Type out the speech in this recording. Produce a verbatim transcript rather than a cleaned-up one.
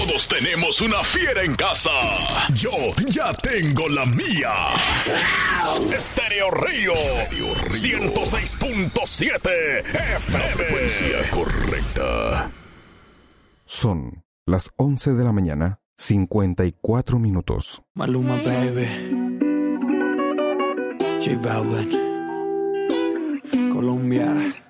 Todos tenemos una fiera en casa. Yo ya tengo la mía. Estéreo Río, ciento seis punto siete F M. La frecuencia correcta. Son las once de la mañana, cincuenta y cuatro minutos. Maluma, baby. J Balvin. Colombia.